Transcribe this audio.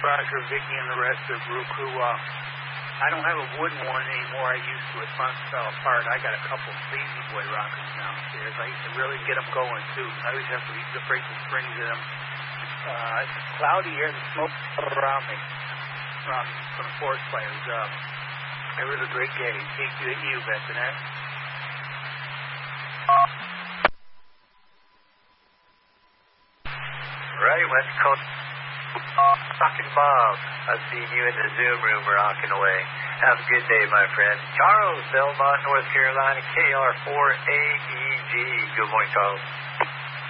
Roger, Vicky, and the rest of the group who, I don't have a wooden one anymore. I used to. It fell apart. I got a couple Lazy Boy rockers downstairs. I used to really get them going, too. I always have to break the springs in them. It's cloudy here. The smoke around me from the forest fires. It was a great day. Thank you, Bethany. Right, West Coast. Rockin' Bob, I've seen you in the Zoom room rocking away. Have a good day, my friend. Charles, Belmont, North Carolina, KR4AEG. Good morning, Charles.